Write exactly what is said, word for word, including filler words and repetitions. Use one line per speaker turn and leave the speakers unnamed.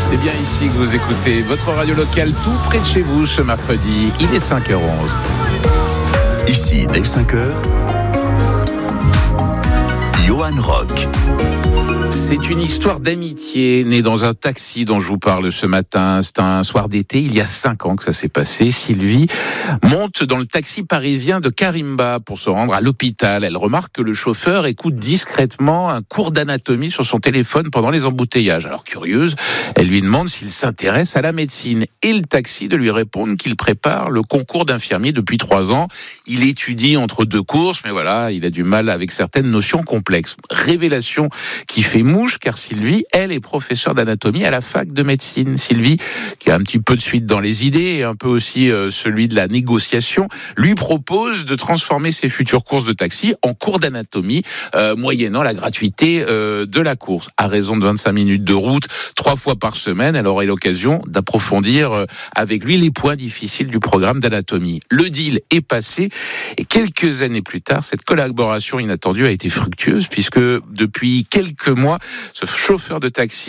C'est bien ici que vous écoutez votre radio locale tout près de chez vous ce mercredi. Il est cinq heures onze.
Ici, dès cinq heures, Johan Rock.
C'est une histoire d'amitié née dans un taxi dont je vous parle ce matin. C'est un soir d'été, il y a cinq ans que ça s'est passé. Sylvie monte dans le taxi parisien de Carimba pour se rendre à l'hôpital. Elle remarque que le chauffeur écoute discrètement un cours d'anatomie sur son téléphone pendant les embouteillages. Alors curieuse, elle lui demande s'il s'intéresse à la médecine. Et le taxi de lui répondre qu'il prépare le concours d'infirmier depuis trois ans. Il étudie entre deux courses, mais voilà, il a du mal avec certaines notions complexes. Révélation qui fait mouche, car Sylvie, elle, est professeure d'anatomie à la fac de médecine. Sylvie, qui a un petit peu de suite dans les idées et un peu aussi euh, celui de la négociation, lui propose de transformer ses futures courses de taxi en cours d'anatomie, euh, moyennant la gratuité euh, de la course. À raison de vingt-cinq minutes de route, trois fois par semaine, elle aurait l'occasion d'approfondir euh, avec lui les points difficiles du programme d'anatomie. Le deal est passé et quelques années plus tard, cette collaboration inattendue a été fructueuse puisque depuis quelques mois, ce chauffeur de taxi